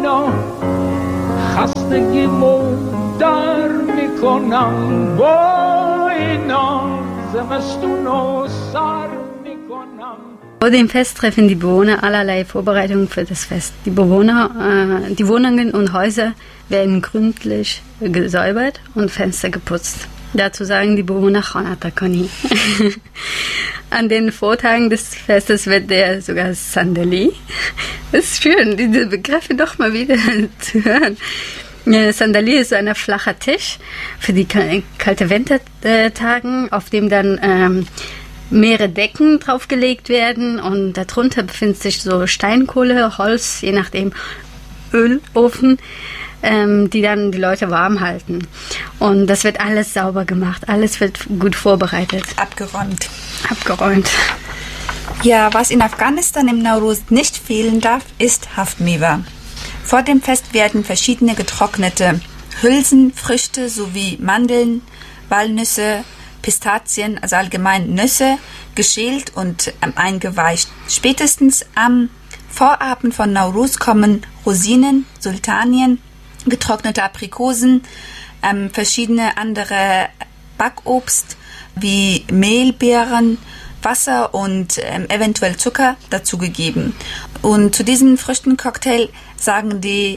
اینا خستگیمو در میکنم با اینا زمستونو سر میکنم. Vor dem Fest treffen die Bewohner allerlei Vorbereitungen für das Fest. Die Wohnungen und Häuser werden gründlich gesäubert und Fenster geputzt. Dazu sagen die Bewohner Khanatakani. An den Vortagen des Festes wird der sogar Sandali. Das ist schön, diese Begriffe doch mal wieder zu hören. Sandali ist so ein flacher Tisch für die kalte Wintertagen, auf dem dann mehrere Decken draufgelegt werden und darunter befindet sich so Steinkohle, Holz, je nachdem Ölofen, die dann die Leute warm halten. Und das wird alles sauber gemacht, alles wird gut vorbereitet. Abgeräumt. Ja, was in Afghanistan im Nowruz nicht fehlen darf, ist Haftmewa. Vor dem Fest werden verschiedene getrocknete Hülsenfrüchte sowie Mandeln, Walnüsse, Pistazien, also allgemein Nüsse, geschält und eingeweicht. Spätestens am Vorabend von Nowruz kommen Rosinen, Sultanien, getrocknete Aprikosen, verschiedene andere Backobst wie Mehlbeeren, Wasser und eventuell Zucker dazugegeben. Und zu diesem Früchtencocktail sagen die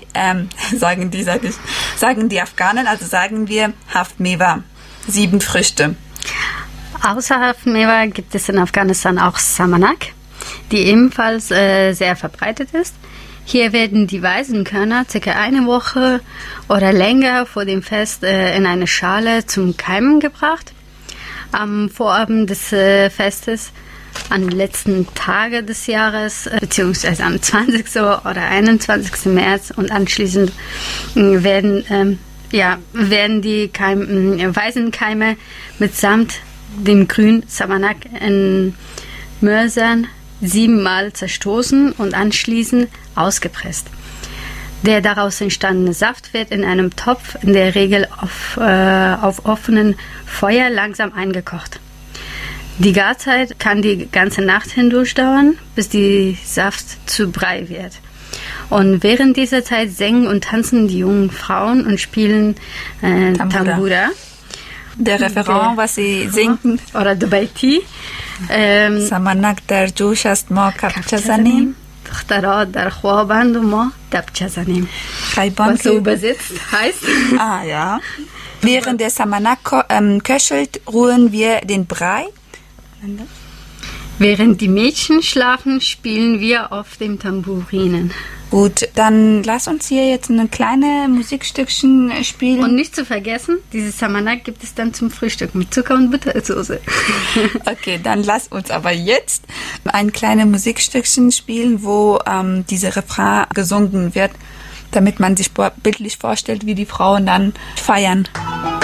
Afghanen, also sagen wir Haftmewa, 7 Früchte. Außer Haftmewa gibt es in Afghanistan auch Samanak, die ebenfalls sehr verbreitet ist. Hier werden die Weißenkörner ca. eine Woche oder länger vor dem Fest in eine Schale zum Keimen gebracht. Am Vorabend des Festes, an den letzten Tage des Jahres, beziehungsweise am 20. oder 21. März und anschließend werden die Weißenkeime mitsamt dem grünen Samanak in Mörsern 7-mal zerstoßen und anschließend ausgepresst. Der daraus entstandene Saft wird in einem Topf in der Regel auf offenem Feuer langsam eingekocht. Die Garzeit kann die ganze Nacht hindurch dauern, bis der Saft zu Brei wird. Und während dieser Zeit singen und tanzen die jungen Frauen und spielen Tambura. Der Referent, was sie singen. Oder Dubaiti. Samanak der Josh ast ma kapcha zanim. دخترها در خوابند و ما دبچه زنیم. Was so übersetzt heißt. Ja. Während der Samanak köchelt, rühren wir den Brei. Während die Mädchen schlafen, spielen wir auf dem Tamburinen. Gut, dann lass uns hier jetzt ein kleines Musikstückchen spielen. Und nicht zu vergessen, dieses Samanak gibt es dann zum Frühstück mit Zucker und Buttersoße. Okay, dann lass uns aber jetzt ein kleines Musikstückchen spielen, wo dieser Refrain gesungen wird, damit man sich bildlich vorstellt, wie die Frauen dann feiern.